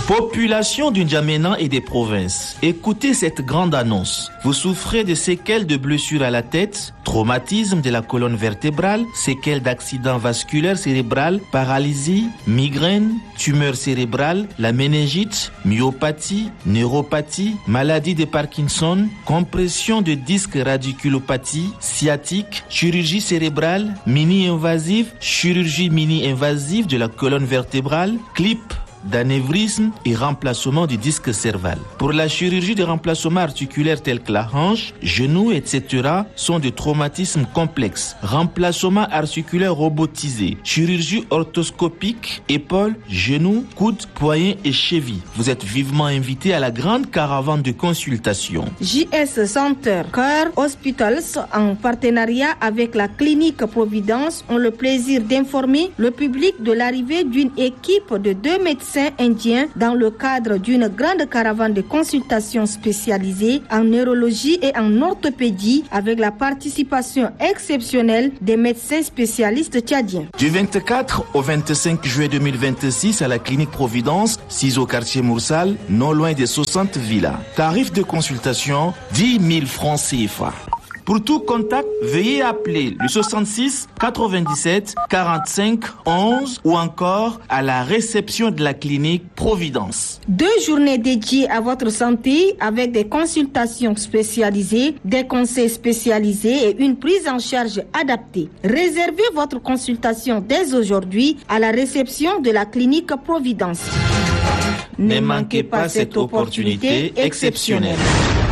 Population du N'Djamena et des provinces, écoutez cette grande annonce. Vous souffrez de séquelles de blessures à la tête, traumatisme de la colonne vertébrale, séquelles d'accident vasculaire cérébral, paralysie, migraine, tumeur cérébrale, la méningite, myopathie, neuropathie, maladie de Parkinson, compression de disque radiculopathie, sciatique, chirurgie cérébrale, mini-invasive, chirurgie mini-invasive de la colonne vertébrale, clip, d'anévrisme et remplacement du disque cerval. Pour la chirurgie de remplacement articulaire telle que la hanche, genou, etc. sont des traumatismes complexes. Remplacement articulaire robotisé, chirurgie orthoscopique, épaules, genoux, coudes, poignets et chevilles. Vous êtes vivement invité à la grande caravane de consultation. JS Center Care Hospitals, en partenariat avec la clinique Providence, ont le plaisir d'informer le public de l'arrivée d'une équipe de 2 médecins indiens dans le cadre d'une grande caravane de consultations spécialisées en neurologie et en orthopédie avec la participation exceptionnelle des médecins spécialistes tchadiens. Du 24 au 25 juillet 2026 à la clinique Providence, 6 au quartier Moursal, non loin des 60 villas. Tarif de consultation 10 000 francs CFA. Pour tout contact, veuillez appeler le 66 97 45 11 ou encore à la réception de la clinique Providence. 2 journées dédiées à votre santé avec des consultations spécialisées, des conseils spécialisés et une prise en charge adaptée. Réservez votre consultation dès aujourd'hui à la réception de la clinique Providence. Ne manquez pas cette opportunité exceptionnelle.